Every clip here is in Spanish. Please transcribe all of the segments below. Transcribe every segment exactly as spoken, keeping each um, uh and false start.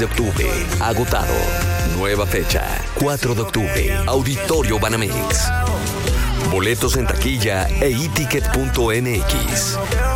de octubre, agotado. Nueva fecha, cuatro de octubre, Auditorio Banamex. Boletos en taquilla e eticket punto m x.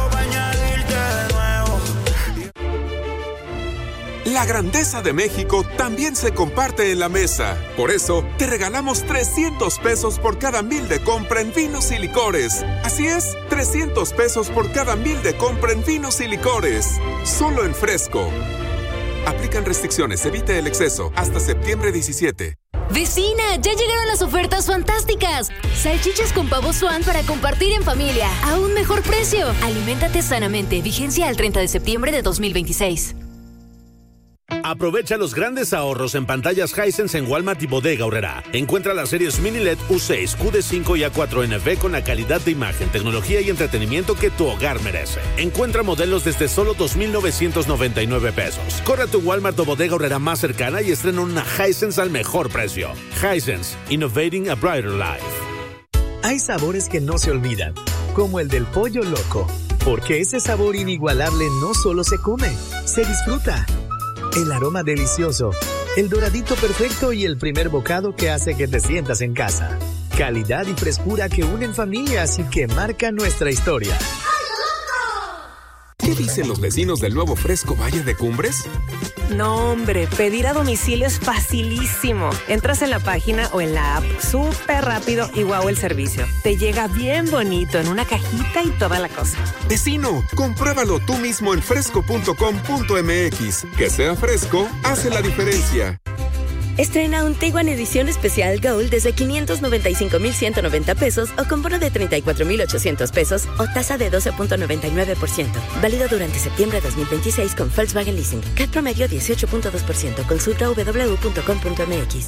La grandeza de México también se comparte en la mesa. Por eso, te regalamos trescientos pesos por cada mil de compra en vinos y licores. Así es, trescientos pesos por cada mil de compra en vinos y licores. Solo en Fresco. Aplican restricciones, evite el exceso. Hasta septiembre diecisiete. ¡Vecina! ¡Ya llegaron las ofertas fantásticas! Salchichas con pavo Swan para compartir en familia. A un mejor precio. Aliméntate sanamente. Vigencia al treinta de septiembre de dos mil veintiséis. Aprovecha los grandes ahorros en pantallas Hisense en Walmart y Bodega Aurrerá. Encuentra las series Mini L E D U seis, Q D cinco y A cuatro N V con la calidad de imagen, tecnología y entretenimiento que tu hogar merece. Encuentra modelos desde solo dos mil novecientos noventa y nueve pesos. Corre a tu Walmart o Bodega Aurrerá más cercana y estrena una Hisense al mejor precio. Hisense, innovating a brighter life. Hay sabores que no se olvidan, como el del pollo loco, porque ese sabor inigualable no solo se come, se disfruta. El aroma delicioso, el doradito perfecto y el primer bocado que hace que te sientas en casa. Calidad y frescura que unen familias y que marcan nuestra historia. ¿Qué dicen los vecinos del nuevo Fresco Valle de Cumbres? No, hombre, pedir a domicilio es facilísimo. Entras en la página o en la app, súper rápido y guau el servicio. Te llega bien bonito en una cajita y toda la cosa. Vecino, compruébalo tú mismo en fresco punto com punto m x. Que sea fresco, hace la diferencia. Estrena un Tiguan Edición Especial Gold desde quinientos noventa y cinco mil ciento noventa pesos o con bono de treinta y cuatro mil ochocientos pesos o tasa de doce punto noventa y nueve por ciento. Válido durante septiembre de dos mil veintiséis con Volkswagen Leasing. C A T promedio dieciocho punto dos por ciento. Consulta w w w punto com punto m x.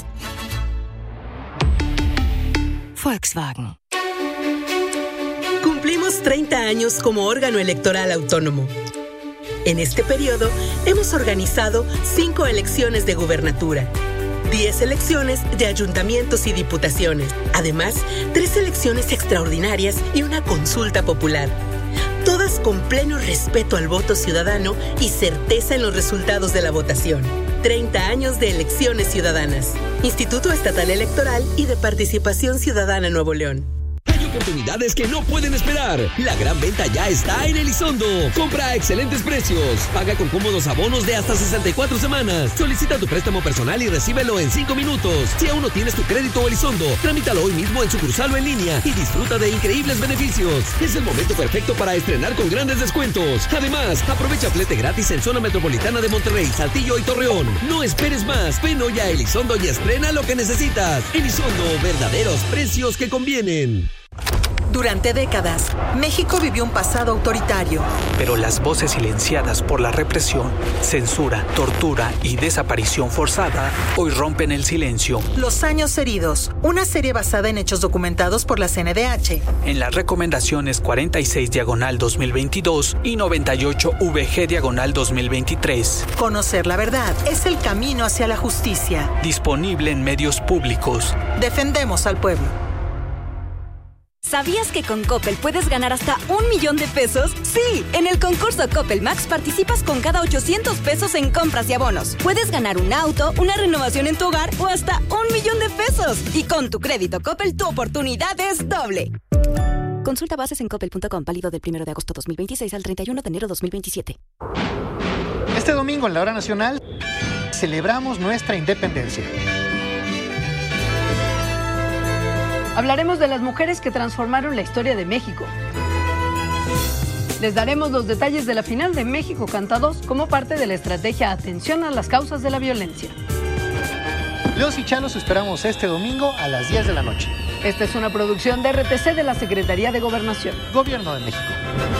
Volkswagen. Cumplimos treinta años como órgano electoral autónomo. En este periodo hemos organizado cinco elecciones de gubernatura, diez elecciones de ayuntamientos y diputaciones, además tres elecciones extraordinarias y una consulta popular. Todas con pleno respeto al voto ciudadano y certeza en los resultados de la votación. treinta años de elecciones ciudadanas. Instituto Estatal Electoral y de Participación Ciudadana Nuevo León. Oportunidades que no pueden esperar. La gran venta ya está en Elizondo. Compra a excelentes precios. Paga con cómodos abonos de hasta sesenta y cuatro semanas. Solicita tu préstamo personal y recíbelo en cinco minutos. Si aún no tienes tu crédito Elizondo, tramítalo hoy mismo en sucursal o en línea y disfruta de increíbles beneficios. Es el momento perfecto para estrenar con grandes descuentos. Además, aprovecha flete gratis en zona metropolitana de Monterrey, Saltillo y Torreón. No esperes más. Ven hoy a Elizondo y estrena lo que necesitas. Elizondo, verdaderos precios que convienen. Durante décadas, México vivió un pasado autoritario. Pero las voces silenciadas por la represión, censura, tortura y desaparición forzada hoy rompen el silencio. Los años heridos, una serie basada en hechos documentados por la C N D H. En las recomendaciones cuarenta y seis diagonal dos mil veintidós y noventa y ocho V G diagonal dos mil veintitrés. Conocer la verdad es el camino hacia la justicia. Disponible en medios públicos. Defendemos al pueblo. ¿Sabías que con Coppel puedes ganar hasta un millón de pesos? Sí, en el concurso Coppel Max participas con cada ochocientos pesos en compras y abonos. Puedes ganar un auto, una renovación en tu hogar o hasta un millón de pesos. Y con tu crédito Coppel, tu oportunidad es doble. Consulta bases en coppel punto com, válido del primero de agosto dos mil veintiséis al treinta y uno de enero dos mil veintisiete. Este domingo en la hora nacional celebramos nuestra independencia. Hablaremos de las mujeres que transformaron la historia de México. Les daremos los detalles de la final de México Canta dos como parte de la estrategia Atención a las causas de la violencia. Los y Chalos esperamos este domingo a las diez de la noche. Esta es una producción de R T C de la Secretaría de Gobernación. Gobierno de México.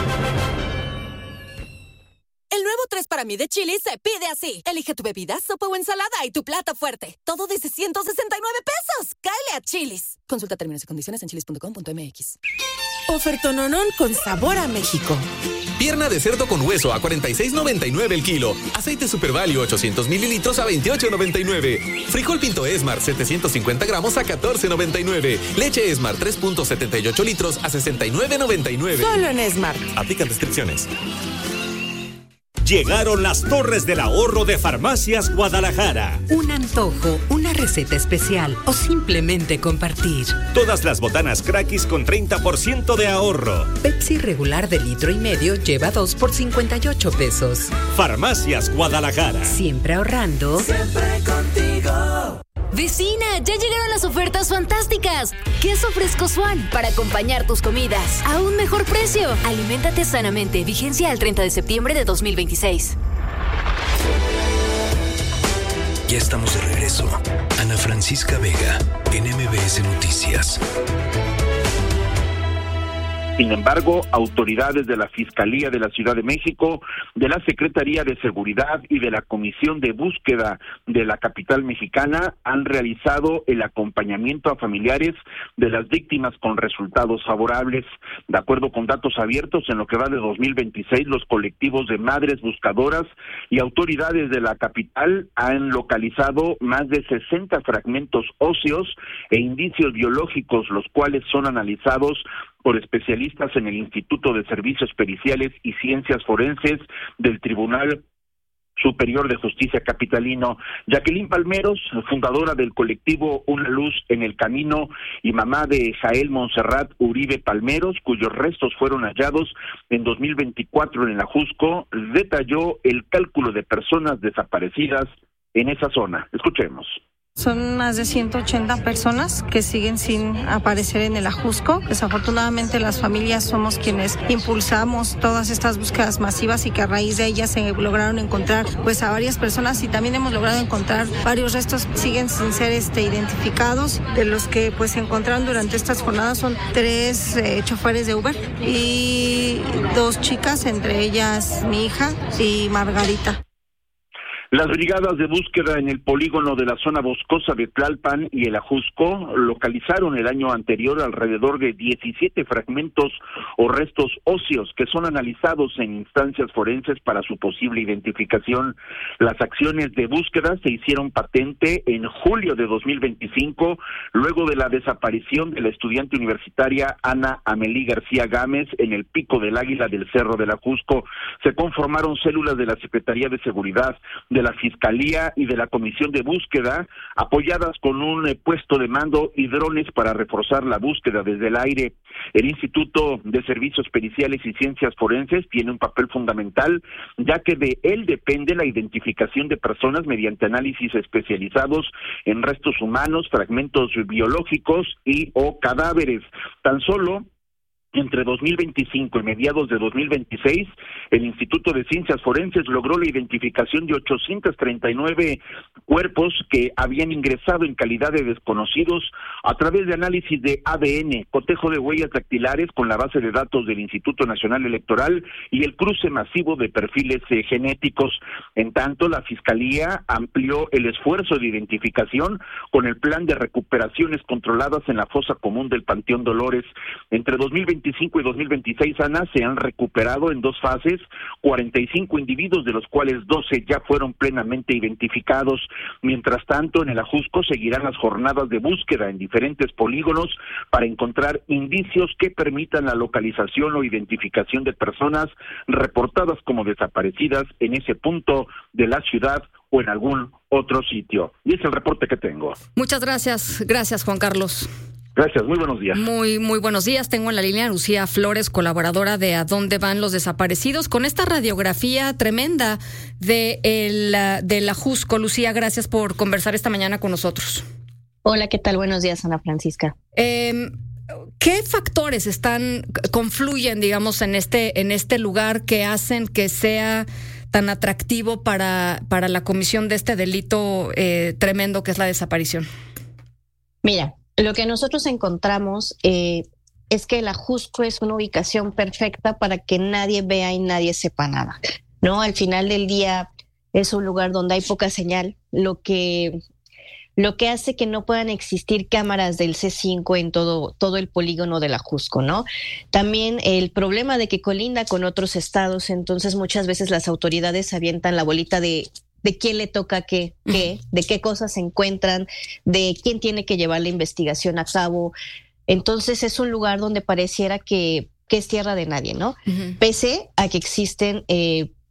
El nuevo tres para mí de Chili's se pide así. Elige tu bebida, sopa o ensalada y tu plato fuerte. Todo desde ciento sesenta y nueve pesos. Cáele a Chili's. Consulta términos y condiciones en chilis punto com punto m x. Ofertononón con sabor a México. Pierna de cerdo con hueso a cuarenta y seis noventa y nueve el kilo. Aceite Super Value ochocientos mililitros a veintiocho noventa y nueve. Frijol Pinto Esmar setecientos cincuenta gramos a catorce noventa y nueve. Leche Esmar tres punto setenta y ocho litros a sesenta y nueve noventa y nueve. Solo en Esmar. Aplican descripciones. Llegaron las Torres del Ahorro de Farmacias Guadalajara. Un antojo, una receta especial o simplemente compartir. Todas las botanas Crackis con treinta por ciento de ahorro. Pepsi regular de litro y medio lleva dos por cincuenta y ocho pesos. Farmacias Guadalajara. Siempre ahorrando. Siempre contigo. Vecina, ya llegaron las ofertas fantásticas. Queso fresco Swan para acompañar tus comidas a un mejor precio. Aliméntate sanamente. Vigencia al treinta de septiembre de dos mil veintiséis. Ya estamos de regreso. Ana Francisca Vega, en M B S Noticias. Sin embargo, autoridades de la Fiscalía de la Ciudad de México, de la Secretaría de Seguridad y de la Comisión de Búsqueda de la capital mexicana han realizado el acompañamiento a familiares de las víctimas con resultados favorables. De acuerdo con datos abiertos, en lo que va de dos mil veintiséis, los colectivos de madres buscadoras y autoridades de la capital han localizado más de sesenta fragmentos óseos e indicios biológicos, los cuales son analizados por especialistas en el Instituto de Servicios Periciales y Ciencias Forenses del Tribunal Superior de Justicia Capitalino. Jacqueline Palmeros, fundadora del colectivo Una Luz en el Camino y mamá de Jael Montserrat Uribe Palmeros, cuyos restos fueron hallados en dos mil veinticuatro en el Ajusco, detalló el cálculo de personas desaparecidas en esa zona. Escuchemos. Son más de ciento ochenta personas que siguen sin aparecer en el Ajusco. Desafortunadamente las familias somos quienes impulsamos todas estas búsquedas masivas y que a raíz de ellas se lograron encontrar pues a varias personas y también hemos logrado encontrar varios restos que siguen sin ser este, identificados. De los que pues se encontraron durante estas jornadas son tres eh, choferes de Uber y dos chicas, entre ellas mi hija y Margarita. Las brigadas de búsqueda en el polígono de la zona boscosa de Tlalpan y el Ajusco localizaron el año anterior alrededor de diecisiete fragmentos o restos óseos que son analizados en instancias forenses para su posible identificación. Las acciones de búsqueda se hicieron patente en julio de dos mil veinticinco, luego de la desaparición de la estudiante universitaria Ana Amelí García Gámez en el Pico del Águila del Cerro del Ajusco. Se conformaron células de la Secretaría de Seguridad, de la Fiscalía y de la Comisión de Búsqueda, apoyadas con un eh, puesto de mando y drones para reforzar la búsqueda desde el aire. El Instituto de Servicios Periciales y Ciencias Forenses tiene un papel fundamental, ya que de él depende la identificación de personas mediante análisis especializados en restos humanos, fragmentos biológicos y o cadáveres. Tan solo entre dos mil veinticinco y mediados de dos mil veintiséis, el Instituto de Ciencias Forenses logró la identificación de ochocientos treinta y nueve cuerpos que habían ingresado en calidad de desconocidos a través de análisis de A D N, cotejo de huellas dactilares con la base de datos del Instituto Nacional Electoral y el cruce masivo de perfiles eh, genéticos. En tanto, la Fiscalía amplió el esfuerzo de identificación con el plan de recuperaciones controladas en la fosa común del Panteón Dolores. Entre dos mil veinticinco y dos mil veintiséis, Ana, se han recuperado en dos fases cuarenta y cinco individuos, de los cuales doce ya fueron plenamente identificados. Mientras tanto, en el Ajusco seguirán las jornadas de búsqueda en diferentes polígonos para encontrar indicios que permitan la localización o identificación de personas reportadas como desaparecidas en ese punto de la ciudad o en algún otro sitio. Y es el reporte que tengo. Muchas gracias. Gracias, Juan Carlos. Gracias, muy buenos días. Muy, muy buenos días. Tengo en la línea a Lucía Flores, colaboradora de A Dónde Van los Desaparecidos, con esta radiografía tremenda de el, del Ajusco. Lucía, gracias por conversar esta mañana con nosotros. Hola, ¿qué tal? Buenos días, Ana Francisca. Eh, ¿Qué factores están, confluyen, digamos, en este, en este lugar que hacen que sea tan atractivo para, para la comisión de este delito eh, tremendo que es la desaparición? Mira, lo que nosotros encontramos eh, es que el Ajusco es una ubicación perfecta para que nadie vea y nadie sepa nada, ¿no? Al final del día es un lugar donde hay poca señal, lo que, lo que hace que no puedan existir cámaras del C cinco en todo, todo el polígono del Ajusco, ¿no? También el problema de que colinda con otros estados, entonces muchas veces las autoridades avientan la bolita de de quién le toca qué, qué, de qué cosas se encuentran, de quién tiene que llevar la investigación a cabo. Entonces es un lugar donde pareciera que, que es tierra de nadie, ¿no? Uh-huh. Pese a que existen eh,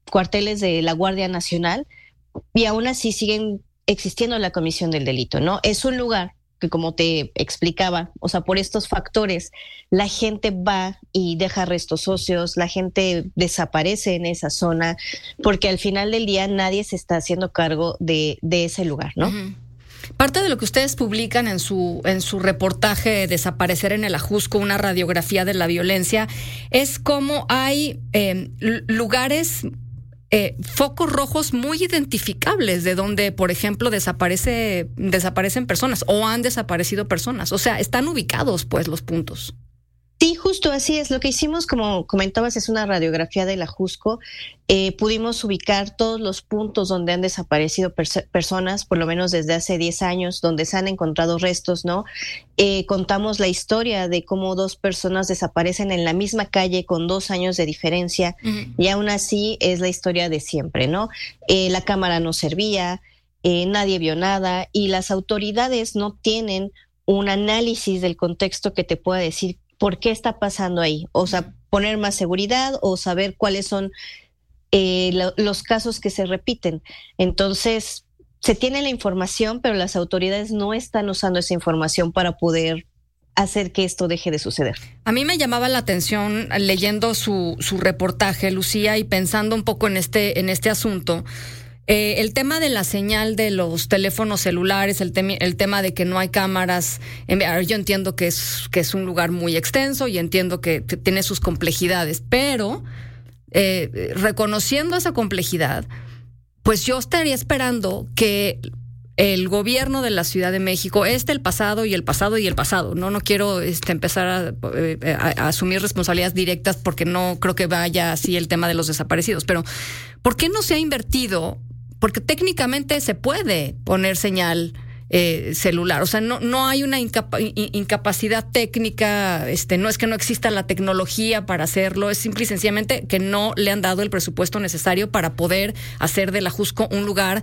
cuarteles de la Guardia Nacional, y aún así siguen existiendo la comisión del delito, ¿no? Es un lugar que, como te explicaba, o sea, por estos factores, la gente va y deja restos óseos, la gente desaparece en esa zona, porque al final del día nadie se está haciendo cargo de, de ese lugar, ¿no? Uh-huh. Parte de lo que ustedes publican en su en su reportaje Desaparecer en el Ajusco, una radiografía de la violencia, es cómo hay eh, lugares, eh, focos rojos muy identificables de donde, por ejemplo, desaparece desaparecen personas o han desaparecido personas. O sea, están ubicados, pues, los puntos. Sí, justo así es. Lo que hicimos, como comentabas, es una radiografía del Ajusco. Eh, pudimos ubicar todos los puntos donde han desaparecido pers- personas, por lo menos desde hace diez años, donde se han encontrado restos, ¿no? Eh, contamos la historia de cómo dos personas desaparecen en la misma calle con dos años de diferencia, uh-huh. y aún así es la historia de siempre, ¿no? Eh, la cámara no servía, eh, nadie vio nada, y las autoridades no tienen un análisis del contexto que te pueda decir por qué está pasando ahí, o sea, poner más seguridad o saber cuáles son eh, lo, los casos que se repiten. Entonces, se tiene la información, pero las autoridades no están usando esa información para poder hacer que esto deje de suceder. A mí me llamaba la atención leyendo su, su reportaje, Lucía, y pensando un poco en este, en este asunto. Eh, el tema de la señal de los teléfonos celulares, el, tem- el tema de que no hay cámaras. En, yo entiendo que es, que es un lugar muy extenso y entiendo que t- tiene sus complejidades, pero eh, reconociendo esa complejidad, pues yo estaría esperando que el gobierno de la Ciudad de México, este, el pasado y el pasado y el pasado, no, no quiero este, empezar a, a, a asumir responsabilidades directas porque no creo que vaya así el tema de los desaparecidos, pero ¿por qué no se ha invertido? Porque técnicamente se puede poner señal eh, celular, o sea, no no hay una incapa- incapacidad técnica, este, no es que no exista la tecnología para hacerlo, es simple y sencillamente que no le han dado el presupuesto necesario para poder hacer del Ajusco un lugar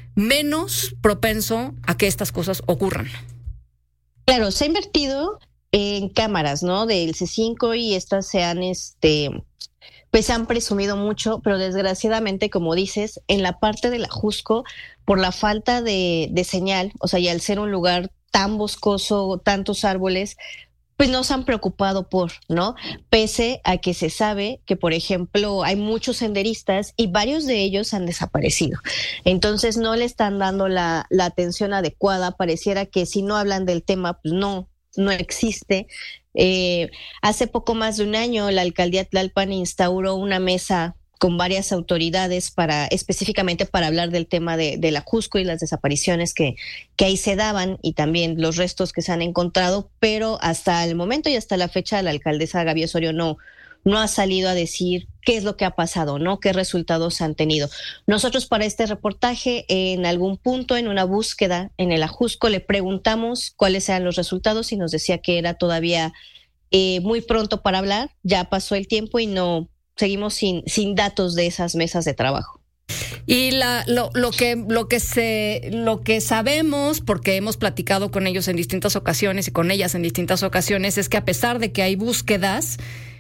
menos propenso a que estas cosas ocurran. Claro, se ha invertido en cámaras, ¿no? Del C cinco, y estas se han, este, pues se han presumido mucho, pero desgraciadamente, como dices, en la parte del Ajusco, por la falta de, de señal, o sea, y al ser un lugar tan boscoso, tantos árboles, pues no se han preocupado por, ¿no? Pese a que se sabe que, por ejemplo, hay muchos senderistas y varios de ellos han desaparecido. Entonces no le están dando la, la atención adecuada. Pareciera que si no hablan del tema, pues no, no existe. Eh, hace poco más de un año, la alcaldía Tlalpan instauró una mesa con varias autoridades para específicamente para hablar del tema de, del Ajusco y las desapariciones que, que ahí se daban, y también los restos que se han encontrado, pero hasta el momento y hasta la fecha la alcaldesa Gaby Osorio no, no ha salido a decir qué es lo que ha pasado, ¿no? Qué resultados han tenido. Nosotros, para este reportaje, en algún punto en una búsqueda en el Ajusco le preguntamos cuáles eran los resultados y nos decía que era todavía eh, muy pronto para hablar. Ya pasó el tiempo y no seguimos sin, sin datos de esas mesas de trabajo. Y la, lo, lo que lo que se lo que sabemos, porque hemos platicado con ellos en distintas ocasiones y con ellas en distintas ocasiones, es que a pesar de que hay búsquedas,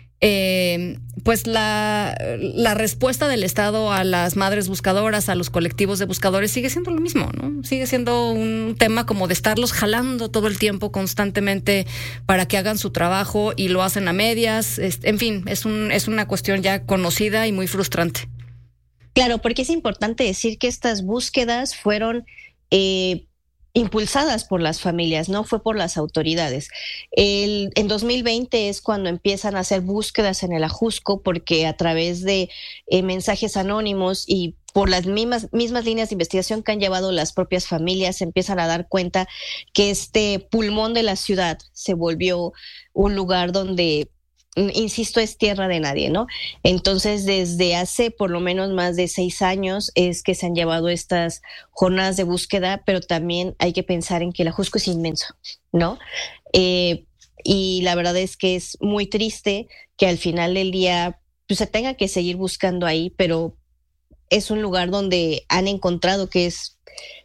eh, pues la, la respuesta del Estado a las madres buscadoras, a los colectivos de buscadores, sigue siendo lo mismo, ¿no? Sigue siendo un tema como de estarlos jalando todo el tiempo, constantemente, para que hagan su trabajo, y lo hacen a medias. En fin, es un es una cuestión ya conocida y muy frustrante. Claro, porque es importante decir que estas búsquedas fueron eh, impulsadas por las familias, no fue por las autoridades. El, en dos mil veinte es cuando empiezan a hacer búsquedas en el Ajusco, porque a través de eh, mensajes anónimos y por las mismas, mismas líneas de investigación que han llevado las propias familias, se empiezan a dar cuenta que este pulmón de la ciudad se volvió un lugar donde, insisto, es tierra de nadie, ¿no? Entonces, desde hace por lo menos más de seis años es que se han llevado estas jornadas de búsqueda, pero también hay que pensar en que el Ajusco es inmenso, ¿no? Eh, y la verdad es que es muy triste que al final del día pues, se tenga que seguir buscando ahí, pero es un lugar donde han encontrado que es,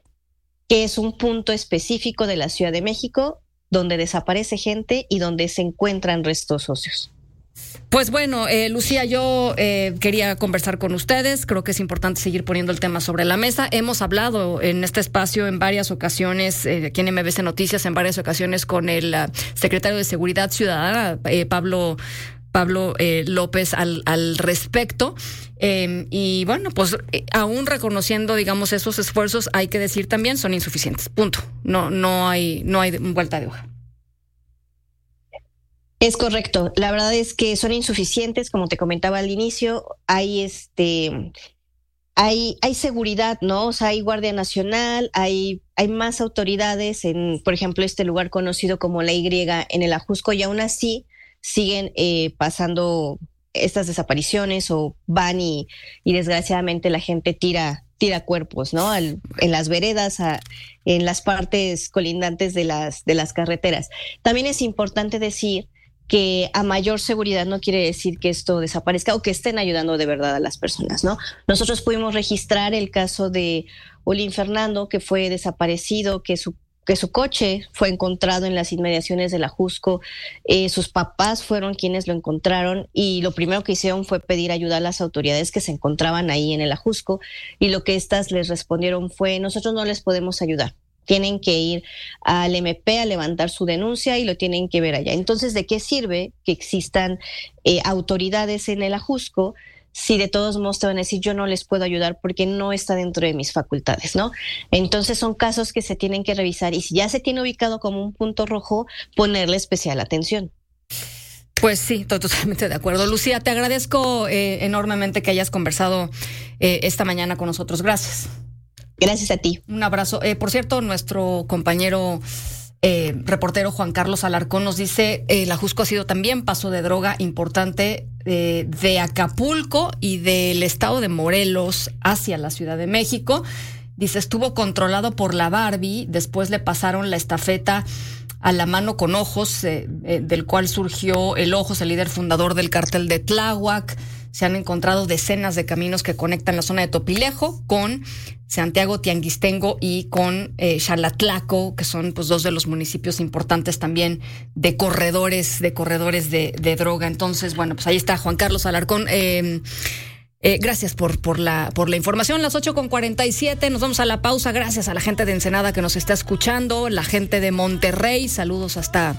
que es un punto específico de la Ciudad de México donde desaparece gente y donde se encuentran restos óseos. Pues bueno, eh, Lucía, yo eh, quería conversar con ustedes. Creo que es importante seguir poniendo el tema sobre la mesa. Hemos hablado en este espacio en varias ocasiones, eh, aquí en M B C Noticias, en varias ocasiones con el uh, secretario de Seguridad Ciudadana, eh, Pablo Pablo eh, López, al, al respecto. Eh, y bueno, pues eh, aún reconociendo, digamos, esos esfuerzos, hay que decir también son insuficientes. Punto. No, no hay, no hay vuelta de hoja. Es correcto. La verdad es que son insuficientes, como te comentaba al inicio. Hay este, hay, hay seguridad, ¿no? O sea, hay Guardia Nacional, hay, hay más autoridades en, por ejemplo, este lugar conocido como la Y en el Ajusco, y aún así siguen eh, pasando estas desapariciones o van y, y desgraciadamente la gente tira tira cuerpos, ¿no? Al, en las veredas, a, en las partes colindantes de las de las carreteras. También es importante decir que a mayor seguridad no quiere decir que esto desaparezca o que estén ayudando de verdad a las personas, ¿no? Nosotros pudimos registrar el caso de Olin Fernando, que fue desaparecido, que su que su coche fue encontrado en las inmediaciones del Ajusco. Eh, sus papás fueron quienes lo encontraron y lo primero que hicieron fue pedir ayuda a las autoridades que se encontraban ahí en el Ajusco, y lo que éstas les respondieron fue: nosotros no les podemos ayudar. Tienen que ir al M P a levantar su denuncia y lo tienen que ver allá. Entonces, ¿de qué sirve que existan eh, autoridades en el Ajusco si de todos modos te van a decir yo no les puedo ayudar porque no está dentro de mis facultades, ¿no? Entonces son casos que se tienen que revisar, y si ya se tiene ubicado como un punto rojo, ponerle especial atención. Pues sí, estoy totalmente de acuerdo. Lucía, te agradezco eh, enormemente que hayas conversado eh, esta mañana con nosotros. Gracias. Gracias a ti. Un abrazo. Eh, por cierto, nuestro compañero eh, reportero Juan Carlos Alarcón nos dice eh, el Ajusco ha sido también paso de droga importante eh, de Acapulco y del estado de Morelos hacia la Ciudad de México. Dice, estuvo controlado por la Barbie, después le pasaron la estafeta a la mano con Ojos, eh, eh, del cual surgió el Ojos, el líder fundador del cártel de Tláhuac. Se han encontrado decenas de caminos que conectan la zona de Topilejo con Santiago Tianguistengo y con eh, Xalatlaco, que son pues dos de los municipios importantes también de corredores, de corredores de, de droga. Entonces, bueno, pues ahí está Juan Carlos Alarcón. Eh, eh, gracias por, por la, por la información. Las ocho con cuarenta y siete, nos vamos a la pausa. Gracias a la gente de Ensenada que nos está escuchando, la gente de Monterrey, saludos hasta,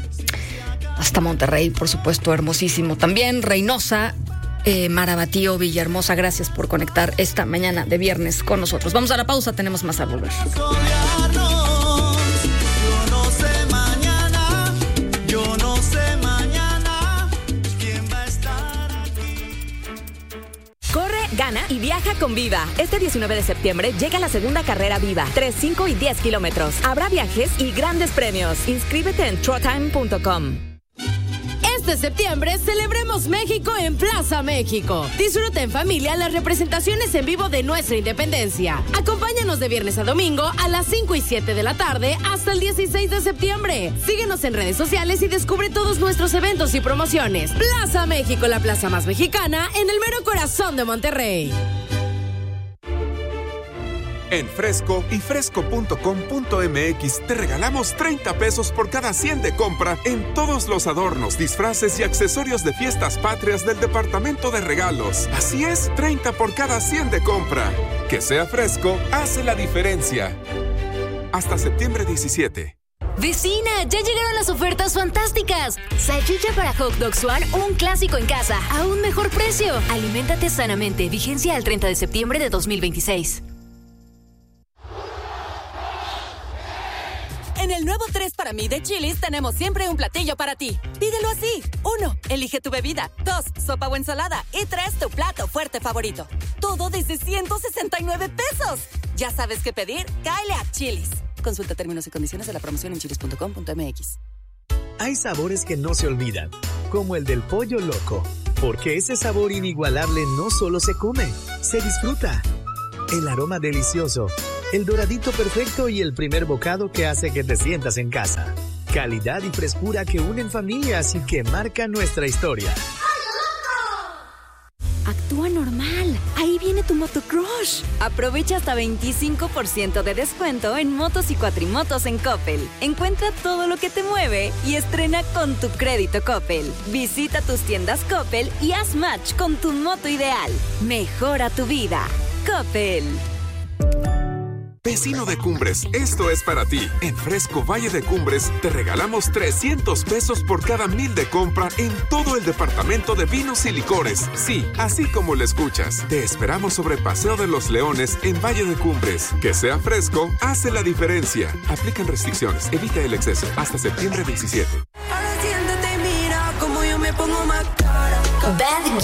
hasta Monterrey, por supuesto, hermosísimo. También Reynosa, Eh, Marabatío, Villahermosa, gracias por conectar esta mañana de viernes con nosotros. Vamos a la pausa, tenemos más a volver. Corre, gana y viaja con Viva. Este diecinueve de septiembre llega la segunda carrera Viva, tres, cinco y diez kilómetros. Habrá viajes y grandes premios. Inscríbete en trotime punto com. Este septiembre celebremos México en Plaza México. Disfruta en familia las representaciones en vivo de nuestra independencia. Acompáñanos de viernes a domingo a las cinco y siete de la tarde hasta el dieciséis de septiembre. Síguenos en redes sociales y descubre todos nuestros eventos y promociones. Plaza México, la plaza más mexicana en el mero corazón de Monterrey. En Fresco y fresco punto com punto m x te regalamos treinta pesos por cada cien de compra en todos los adornos, disfraces y accesorios de fiestas patrias del departamento de regalos. Así es, treinta por cada cien de compra. Que sea Fresco hace la diferencia. Hasta septiembre diecisiete. Vecina, ya llegaron las ofertas fantásticas. Salchicha para Hot Dogs One, un clásico en casa, a un mejor precio. Aliméntate sanamente. Vigencia al treinta de septiembre de dos mil veintiséis. En el nuevo tres para mí de Chili's tenemos siempre un platillo para ti. Pídelo así. Uno, elige tu bebida. Dos, sopa o ensalada. Y tres, tu plato fuerte favorito. Todo desde ciento sesenta y nueve pesos. ¿Ya sabes qué pedir? Cáele a Chili's. Consulta términos y condiciones de la promoción en chilis punto com punto m x. Hay sabores que no se olvidan, como el del pollo loco, porque ese sabor inigualable no solo se come, se disfruta. El aroma delicioso, el doradito perfecto y el primer bocado que hace que te sientas en casa. Calidad y frescura que unen familias y que marcan nuestra historia. Actúa actúa normal. Ahí viene tu motocrush. Aprovecha hasta veinticinco por ciento de descuento en motos y cuatrimotos en Coppel. Encuentra todo lo que te mueve y estrena con tu crédito Coppel. Visita tus tiendas Coppel y haz match con tu moto ideal. Mejora tu vida. Coppel. Vecino de Cumbres, esto es para ti. En Fresco Valle de Cumbres te regalamos trescientos pesos por cada mil de compra en todo el departamento de vinos y licores. Sí, así como lo escuchas. Te esperamos sobre Paseo de los Leones en Valle de Cumbres. Que sea fresco, hace la diferencia. Aplican restricciones, evita el exceso. Hasta septiembre veintisiete. Ahora siéntate, mira como yo me pongo más cara. Bad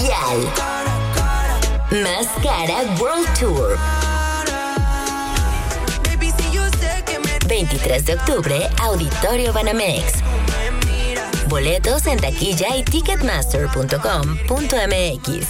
Gyal. Más Cara World Tour. veintitrés de octubre, Auditorio Banamex. Boletos en taquilla y ticketmaster punto com punto m x.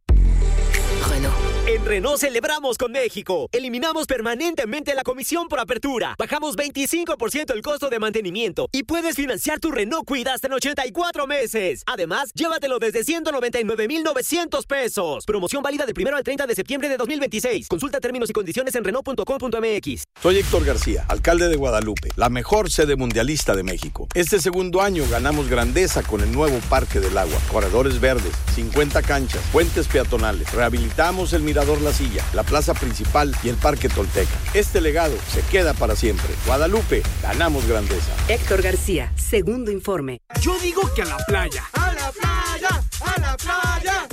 En Renault celebramos con México. Eliminamos permanentemente la comisión por apertura. Bajamos veinticinco por ciento el costo de mantenimiento y puedes financiar tu Renault Kwid hasta en ochenta y cuatro meses. Además, llévatelo desde ciento noventa y nueve mil novecientos pesos. Promoción válida del primero al treinta de septiembre de dos mil veintiséis. Consulta términos y condiciones en renault punto com punto m x. Soy Héctor García, alcalde de Guadalupe, la mejor sede mundialista de México. Este segundo año ganamos grandeza con el nuevo Parque del Agua, corredores verdes, cincuenta canchas, puentes peatonales. Rehabilitamos el Mirador La Silla, la plaza principal y el Parque Tolteca. Este legado se queda para siempre. Guadalupe, ganamos grandeza. Héctor García, segundo informe. Yo digo que a la playa. ¡A la playa! ¡A la playa!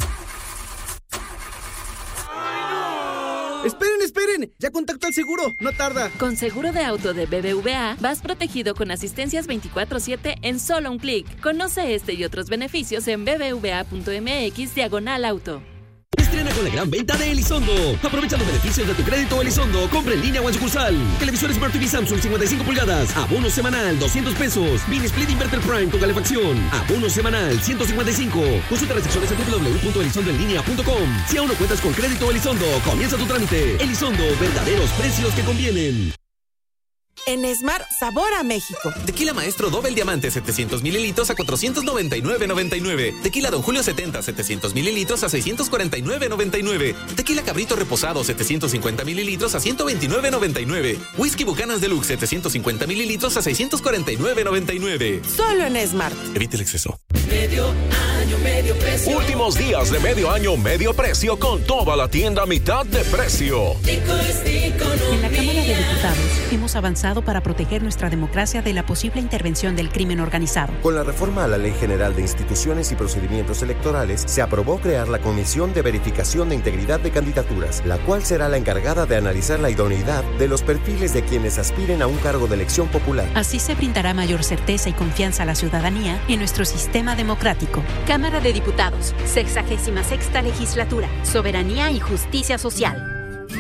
¡Esperen, esperen! ¡Ya contacto al seguro! ¡No tarda! Con seguro de auto de B B V A, vas protegido con asistencias veinticuatro siete en solo un clic. Conoce este y otros beneficios en bbva punto m x diagonal auto. Estrena con la gran venta de Elizondo. Aprovecha los beneficios de tu crédito Elizondo. Compra en línea o en sucursal. Televisor Smart T V Samsung cincuenta y cinco pulgadas. Abono semanal doscientos pesos. Mini Split Inverter Prime con calefacción. Abono semanal ciento cincuenta y cinco. Consulta restricciones en w w w punto elizondo en línea punto com. Si aún no cuentas con crédito Elizondo, comienza tu trámite. Elizondo, verdaderos precios que convienen. En Smart, sabor a México. Tequila Maestro Doble Diamante setecientos mililitros a cuatrocientos noventa y nueve noventa y nueve. Tequila Don Julio setenta setecientos mililitros a seiscientos cuarenta y nueve noventa y nueve. Tequila Cabrito Reposado setecientos cincuenta mililitros a ciento veintinueve noventa y nueve. Whisky Buchanan Deluxe setecientos cincuenta mililitros a seiscientos cuarenta y nueve noventa y nueve. Solo en Smart. Evite el exceso. Medio año, medio precio. Últimos días de medio año, medio precio con toda la tienda a mitad de precio. En la Cámara de Diputados hemos avanzado para proteger nuestra democracia de la posible intervención del crimen organizado. Con la reforma a la Ley General de Instituciones y Procedimientos Electorales, se aprobó crear la Comisión de Verificación de Integridad de Candidaturas, la cual será la encargada de analizar la idoneidad de los perfiles de quienes aspiren a un cargo de elección popular. Así se brindará mayor certeza y confianza a la ciudadanía en nuestro sistema democrático. Cámara de Diputados, sexagésima sexta legislatura, soberanía y justicia social.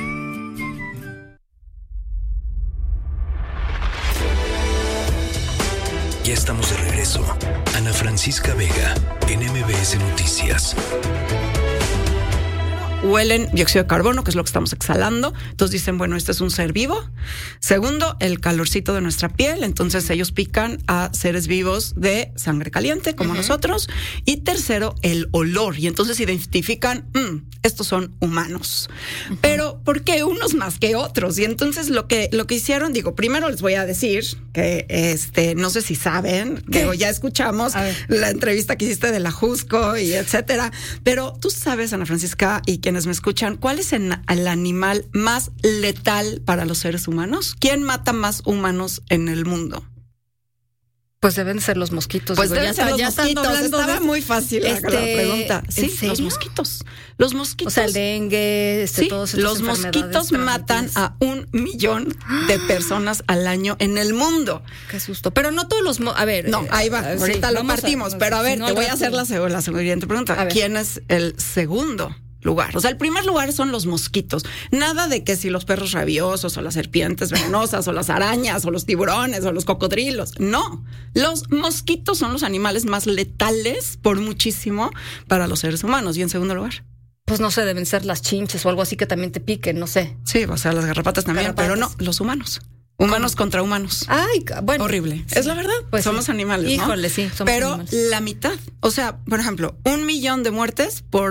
Ya estamos de regreso. Ana Francisca Vega, en M B S Noticias. Huelen dióxido de carbono, que es lo que estamos exhalando. Entonces dicen, bueno, este es un ser vivo. Segundo, el calorcito de nuestra piel. Entonces ellos pican a seres vivos de sangre caliente, como uh-huh. nosotros. Y tercero, el olor. Y entonces identifican, mmm, estos son humanos. Uh-huh. Pero, ¿por qué unos más que otros? Y entonces lo que, lo que hicieron, digo, primero les voy a decir que, este, no sé si saben, ¿Qué? digo, ya escuchamos la entrevista que hiciste de la Jusco y etcétera. Pero tú sabes, Ana Francisca, y quienes me escuchan, ¿cuál es el, el animal más letal para los seres humanos? ¿Quién mata más humanos en el mundo? Pues deben ser los mosquitos. Pues digo, deben ya ser los ya mosquitos. Estaba de... muy fácil este... la pregunta. Sí, ¿En los mosquitos. Los mosquitos. O sea, el dengue, este, sí, todos los mosquitos matan a un millón de personas al año en el mundo. Qué susto. Pero no todos los... Mo- a ver. No, ahí va. Eh, ahorita sí, lo partimos. A, pero a ver, si no, te voy a hacer la, la siguiente pregunta. ¿Quién es el segundo lugar? O sea, el primer lugar son los mosquitos. Nada de que si los perros rabiosos o las serpientes venenosas o las arañas o los tiburones o los cocodrilos. No. Los mosquitos son los animales más letales por muchísimo para los seres humanos. Y en segundo lugar, pues no sé, deben ser las chinches o algo así que también te piquen, no sé. Sí, o sea, las garrapatas también, garrapatas. Pero no, los humanos. Humanos ¿Cómo? Contra humanos. Ay, bueno. Horrible. Sí. Es la verdad. Pues somos sí. animales, Híjole, ¿no? sí, somos Pero animales. la mitad. O sea, por ejemplo, un millón de muertes por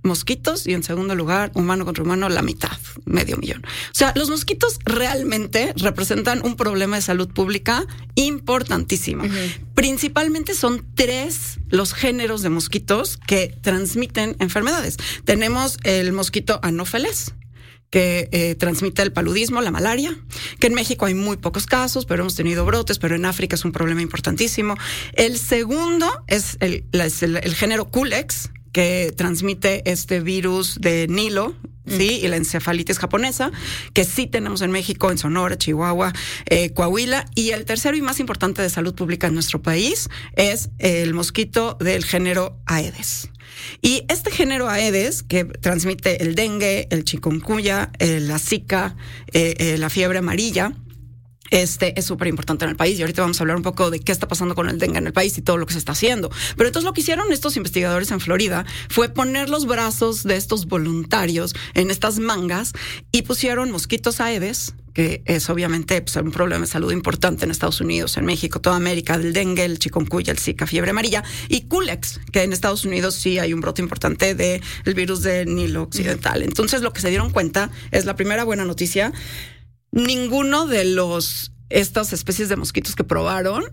mosquitos y en segundo lugar, humano contra humano, la mitad, medio millón. O sea, los mosquitos realmente representan un problema de salud pública importantísimo. Uh-huh. Principalmente son tres los géneros de mosquitos que transmiten enfermedades. Tenemos el mosquito Anopheles, que eh, transmite el paludismo, la malaria, que en México hay muy pocos casos, pero hemos tenido brotes, pero en África es un problema importantísimo. El segundo es el, es el, el género Culex, que transmite este virus de Nilo, sí, y la encefalitis japonesa, que sí tenemos en México, en Sonora, Chihuahua, eh, Coahuila. Y el tercero y más importante de salud pública en nuestro país es el mosquito del género Aedes. Y este género Aedes, que transmite el dengue, el chikungunya, eh, la zika, eh, eh, la fiebre amarilla, Este es súper importante en el país y ahorita vamos a hablar un poco de qué está pasando con el dengue en el país y todo lo que se está haciendo. Pero entonces lo que hicieron estos investigadores en Florida fue poner los brazos de estos voluntarios en estas mangas y pusieron mosquitos Aedes, que es obviamente pues, un problema de salud importante en Estados Unidos, en México, toda América, del dengue, el chikungunya, el zika, fiebre amarilla, y Culex, que en Estados Unidos sí hay un brote importante del de virus de Nilo occidental. Entonces lo que se dieron cuenta es la primera buena noticia. Ninguno de los estas especies de mosquitos que probaron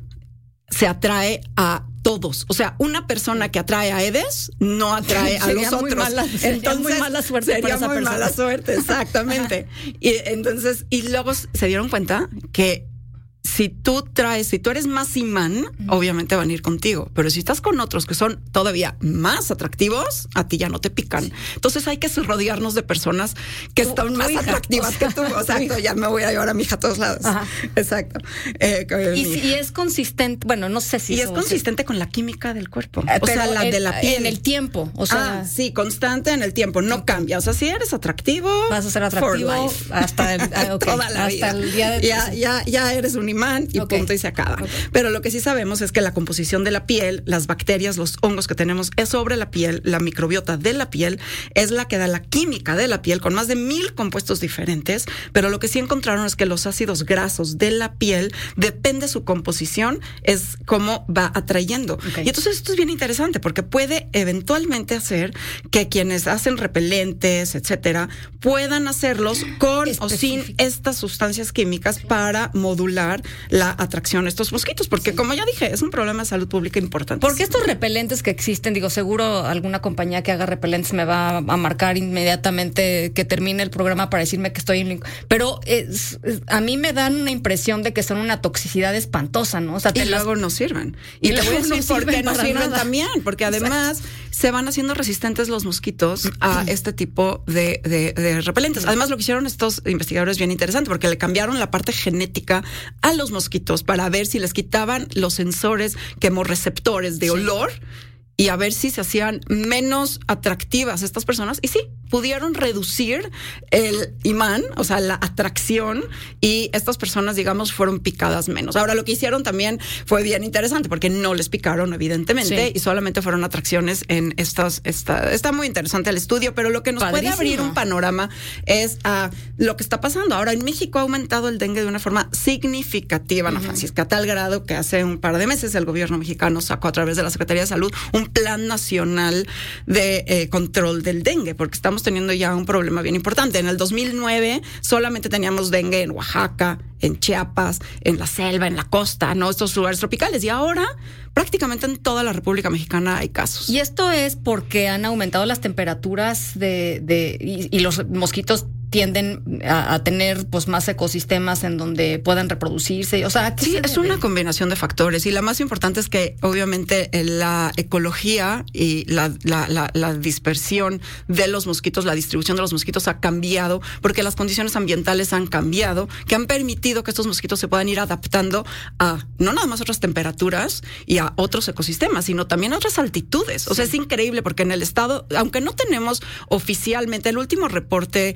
se atrae a todos. O sea, una persona que atrae a Aedes no atrae a los otros. Mala, entonces, muy mala suerte sería para esa muy persona. mala suerte, exactamente. y entonces, y luego se dieron cuenta que si tú traes, si tú eres más imán, uh-huh. obviamente van a ir contigo. Pero si estás con otros que son todavía más atractivos, a ti ya no te pican. Sí. Entonces hay que rodearnos de personas que tú, están más hija, atractivas o sea, que tú. Exacto, ya me voy a llevar a mi hija a todos lados. Ajá. Exacto. Eh, y, y es consistente, bueno, no sé si... Y es consistente con la química del cuerpo. Eh, o sea, la en, de la piel. En el tiempo. O sea, ah, sí, constante en el tiempo. No cambia. O sea, si eres atractivo... Vas a ser atractivo hasta el, okay, toda la hasta vida. el día de... Ya, ya, ya eres un imán y okay. punto y se acaba. Okay. Pero lo que sí sabemos es que la composición de la piel, las bacterias, los hongos que tenemos es sobre la piel, la microbiota de la piel es la que da la química de la piel con más de mil compuestos diferentes, pero lo que sí encontraron es que los ácidos grasos de la piel, depende de su composición, es cómo va atrayendo. Okay. Y entonces esto es bien interesante porque puede eventualmente hacer que quienes hacen repelentes, etcétera, puedan hacerlos con o sin estas sustancias químicas para modular la atracción a estos mosquitos, porque sí. como ya dije, es un problema de salud pública importante. Porque estos repelentes que existen, digo, seguro alguna compañía que haga repelentes me va a marcar inmediatamente que termine el programa para decirme que estoy en... Pero es, es, a mí me dan una impresión de que son una toxicidad espantosa, ¿no? O sea, te y las... luego no sirven. Y, y te voy a decir no por qué no sirven nada. También, porque además Exacto. se van haciendo resistentes los mosquitos a este tipo de, de, de repelentes. Además, lo que hicieron estos investigadores es bien interesante, porque le cambiaron la parte genética a los mosquitos para ver si les quitaban los sensores quemorreceptores de sí. olor y a ver si se hacían menos atractivas estas personas. Y sí, pudieron reducir el imán, o sea, la atracción, y estas personas, digamos, fueron picadas menos. Ahora, lo que hicieron también fue bien interesante, porque no les picaron, evidentemente, sí. y solamente fueron atracciones en estas... Esta, está muy interesante el estudio, pero lo que nos Padrísimo. puede abrir un panorama es a lo que está pasando. Ahora, en México ha aumentado el dengue de una forma significativa, Ana uh-huh. Francisca, a tal grado que hace un par de meses el gobierno mexicano sacó a través de la Secretaría de Salud un plan nacional de eh, control del dengue, porque estamos teniendo ya un problema bien importante. En el dos mil nueve solamente teníamos dengue en Oaxaca, en Chiapas, en la selva, en la costa, ¿no? Estos lugares tropicales. Y ahora prácticamente en toda la República Mexicana hay casos. Y esto es porque han aumentado las temperaturas de, de y, y los mosquitos tienden a, a tener pues más ecosistemas en donde puedan reproducirse. O sea, sí, es una combinación de factores y la más importante es que obviamente la ecología y la, la, la, la dispersión de los mosquitos, la distribución de los mosquitos ha cambiado porque las condiciones ambientales han cambiado, que han permitido que estos mosquitos se puedan ir adaptando a no nada más otras temperaturas y a otros ecosistemas, sino también a otras altitudes. O sea, sí. es increíble porque en el estado, aunque no tenemos oficialmente el último reporte de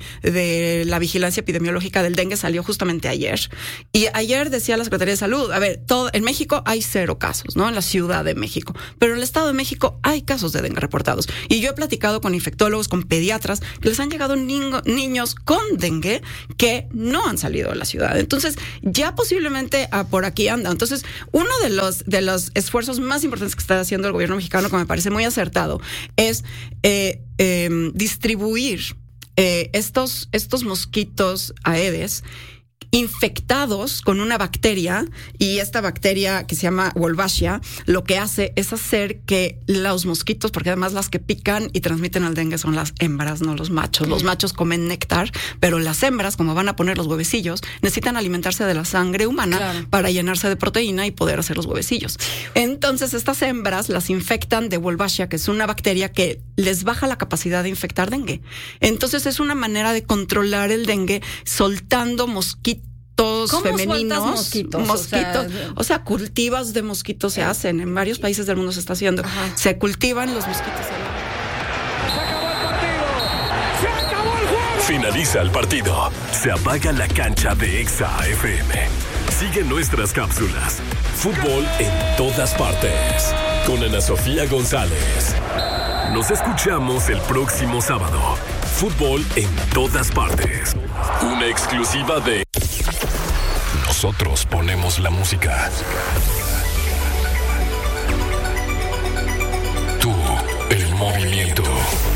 de la vigilancia epidemiológica del dengue salió justamente ayer. Y ayer decía la Secretaría de Salud, a ver, todo, en México hay cero casos, ¿no? En la Ciudad de México. Pero en el Estado de México hay casos de dengue reportados. Y yo he platicado con infectólogos, con pediatras, que les han llegado niño, niños con dengue que no han salido de la ciudad. Entonces, ya posiblemente ah, por aquí anda. Entonces, uno de los, de los esfuerzos más importantes que está haciendo el gobierno mexicano, que me parece muy acertado, es eh, eh, distribuir eh, estos, estos mosquitos Aedes infectados con una bacteria, y esta bacteria que se llama Wolbachia lo que hace es hacer que los mosquitos, porque además las que pican y transmiten al dengue son las hembras, no los machos. Los machos comen néctar, pero las hembras, como van a poner los huevecillos, necesitan alimentarse de la sangre humana, claro, para llenarse de proteína y poder hacer los huevecillos. Entonces estas hembras las infectan de Wolbachia, que es una bacteria que les baja la capacidad de infectar dengue. Entonces es una manera de controlar el dengue soltando mosquitos femeninos, mosquitos, mosquitos, o sea, o sea, cultivos de mosquitos se hacen, en varios países del mundo se está haciendo. Ajá. Se cultivan los mosquitos. Se acabó el partido. Se acabó el juego. Finaliza el partido. Se apaga la cancha de Exa F M. Sigue nuestras cápsulas. Fútbol en todas partes. Con Ana Sofía González. Nos escuchamos el próximo sábado. Fútbol en todas partes. Una exclusiva de... Nosotros ponemos la música. Tú, el movimiento.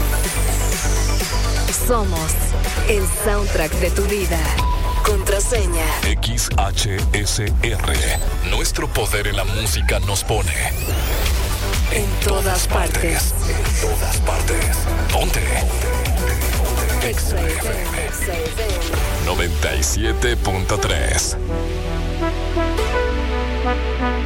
Somos el soundtrack de tu vida. Contraseña X H S R. Nuestro poder en la música nos pone en todas partes. En todas partes. Ponte. Exa F M noventa y siete punto tres.